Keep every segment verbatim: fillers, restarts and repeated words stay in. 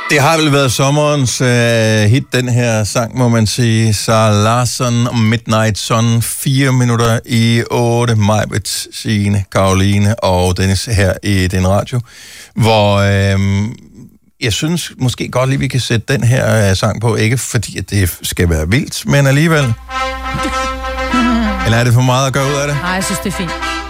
Det har vel været sommerens uh, hit, den her sang, må man sige. Sarah Larsson, Midnight Sun, fire minutter i otte. Majbet, Signe, Karoline og Dennis her i Den Radio. Hvor uh, jeg synes måske godt lige, vi kan sætte den her uh, sang på. Ikke fordi, at det skal være vildt, men alligevel. Eller er det for meget at gøre ud af det? Nej, jeg synes, det er fint.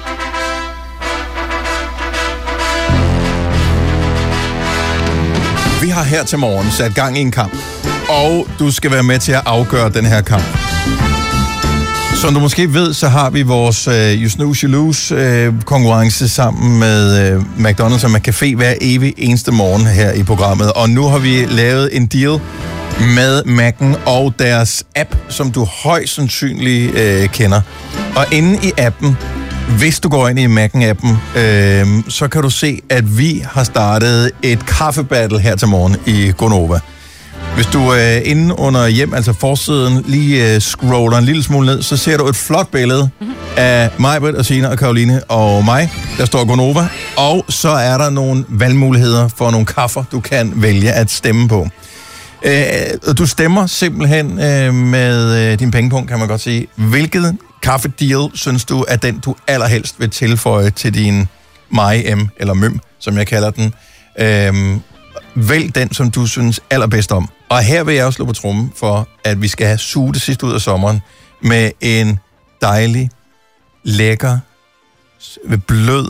Vi har her til morgen sat gang i en kamp, og du skal være med til at afgøre den her kamp. Som du måske ved, så har vi vores uh, You Snooze, You Lose uh, konkurrence sammen med uh, McDonald's og McCafé hver evig eneste morgen her i programmet. Og nu har vi lavet en deal med Mac'en og deres app, som du højst sandsynligt uh, kender. Og inde i appen, hvis du går ind i Mac'en-appen, øh, så kan du se, at vi har startet et kaffebattle her til morgen i Gonova. Hvis du er øh, inde under hjem, altså forsiden, lige øh, scroller en lille smule ned, så ser du et flot billede mm-hmm. af Majbrit og Signe og Karoline og mig. Der står Gonova, og så er der nogle valgmuligheder for nogle kaffer, du kan vælge at stemme på. Øh, du stemmer simpelthen øh, med øh, din pengepunkt, kan man godt sige. Hvilket kaffedeal synes du er den, du allerhelst vil tilføje til din mig M, eller Møm, som jeg kalder den. Øhm, vælg den, som du synes allerbedst om. Og her vil jeg også slå på trommen for, at vi skal have suget det sidste ud af sommeren med en dejlig, lækker, blød,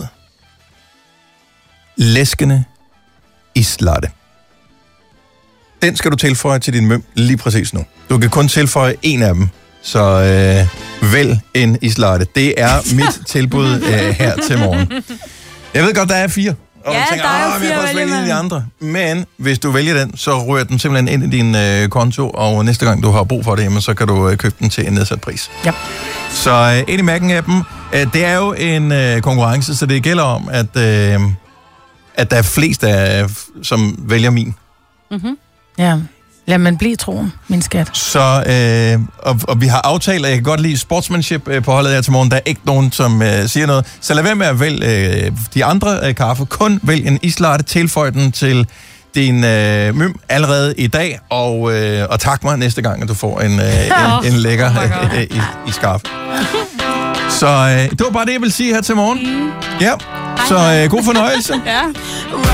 læskende islatte. Den skal du tilføje til din Møm lige præcis nu. Du kan kun tilføje en af dem. Så øh, vælg en islatte. Det er mit tilbud øh, her til morgen. Jeg ved godt, der er fire. Og ja, du tænker, der er jo jeg fire kan også vælge en af de vælge, andre. Men hvis du vælger den, så rører den simpelthen ind i din øh, konto, og næste gang du har brug for det, jamen, så kan du øh, købe den til en nedsat pris. Ja. Så øh, ind i Mac'en-appen. Øh, det er jo en øh, konkurrence, så det gælder om, at, øh, at der er flest, af, som vælger min. Mhm. Ja. Lad man blive troen, min skat. Så, øh, og, og vi har aftalt, at jeg kan godt lide sportsmanship øh, på holdet her til morgen. Der er ikke nogen, som øh, siger noget. Så lad være med at vælge øh, de andre øh, kaffe. Kun vælg en islatte, tilføj den til din øh, Møm allerede i dag. Og, øh, og tak mig næste gang, at du får en, øh, en, en lækker øh, i, i skarf. Så øh, det var bare det, jeg vil sige her til morgen. Ja, så øh, god fornøjelse. Ja.